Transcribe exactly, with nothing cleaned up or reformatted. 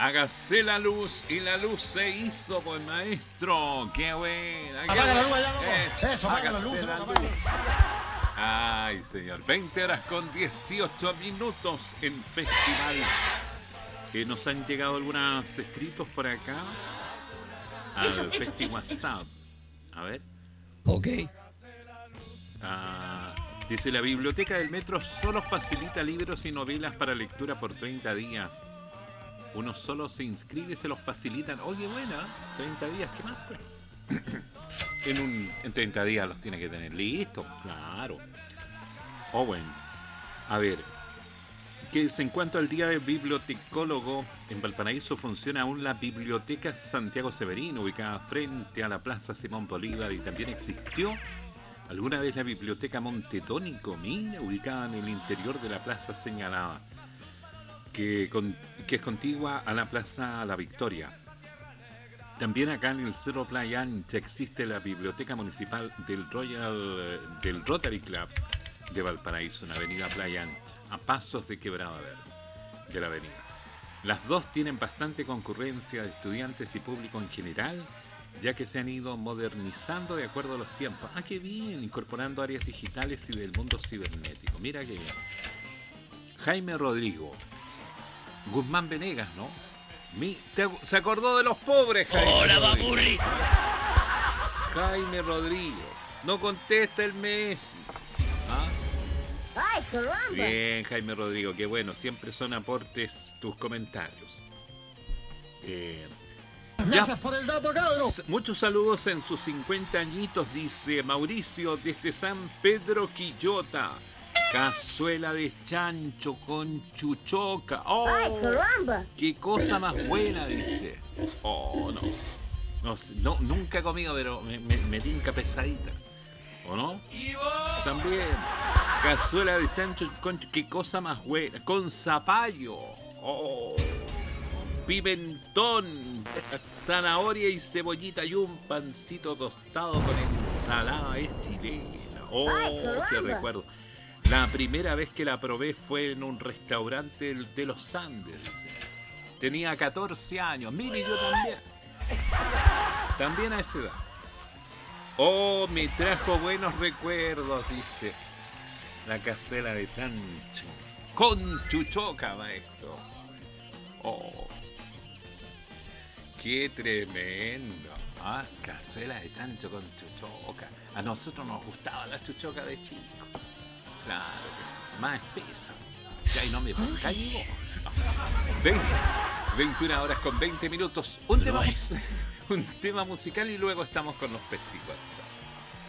Hágase la luz y la luz se hizo, pues maestro. Qué buena. Qué Apaga la buena. luz allá, loco. Eso, Eso, apaga la luz, hágase la loco, luz. Ay, señor. veinte horas con dieciocho minutos en festival. Que nos han llegado algunos escritos por acá al Festi WhatsApp. A ver. Ok. Ah, dice, la biblioteca del metro solo facilita libros y novelas para lectura por treinta días. Uno solo se inscribe y se los facilitan. Oye, buena, treinta días, ¿qué más pues? en, un, en treinta días los tiene que tener listos, claro. O bueno, a ver, que en cuanto al día del bibliotecólogo, en Valparaíso funciona aún la Biblioteca Santiago Severino, ubicada frente a la Plaza Simón Bolívar, y también existió alguna vez la Biblioteca Montetónico, mira, ubicada en el interior de la plaza señalada, que, con, que es contigua a la Plaza La Victoria. También acá en el Cerro Playa Ancha existe la Biblioteca Municipal del Royal del Rotary Club de Valparaíso, en Avenida Playa Ancha, a pasos de Quebrada Verde de la avenida. Las dos tienen bastante concurrencia de estudiantes y público en general, ya que se han ido modernizando de acuerdo a los tiempos. Ah, qué bien, incorporando áreas digitales y del mundo cibernético. Mira qué bien. Jaime Rodrigo. Guzmán Venegas, ¿no? Mi, te, se acordó de los pobres, Jaime. ¡Hola, Rodrigo. papurri! Jaime Rodrigo. No contesta el Messi. ¿Ah? ¡Ay, caramba! Bien, Jaime Rodrigo, qué bueno. Siempre son aportes tus comentarios. Eh, Gracias ya. por el dato, cabrón. S- Muchos saludos en sus cincuenta añitos, dice Mauricio desde San Pedro Quillota. Cazuela de chancho con chuchoca. ¡Oh! ¡Ay, caramba! ¡Qué cosa más buena! Dice. Oh, no. No, sé, no nunca he comido, pero me, me, me tinca pesadita. ¿O no? También. Cazuela de chancho con... ¡Qué cosa más buena! Con zapallo. ¡Oh! Pimentón, zanahoria y cebollita y un pancito tostado con ensalada es chilena. ¡Oh, ¡Ay, caramba! qué recuerdo! La primera vez que la probé fue en un restaurante de los Andes. Tenía catorce años. Mire, yo también. También a esa edad. Oh, me trajo buenos recuerdos, dice. La cazuela de chancho. Con chuchoca, maestro. Oh. Qué tremendo. Ah, cazuela de chancho con chuchoca. A nosotros nos gustaba la chuchoca de chico. Claro que sí, más espesa. Ya, y no me pongáis vos. veintiuna horas con veinte minutos. Un tema, un tema musical y luego estamos con los festivales.